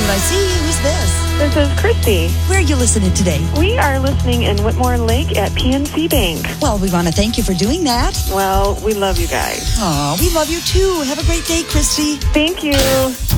what I see. Who's this? This is Christy. Where are you listening today? We are listening in Whitmore Lake at PNC Bank. Well, we want to thank you for doing that. Well, we love you guys. Aw, we love you too. Have a great day, Christy. Thank you.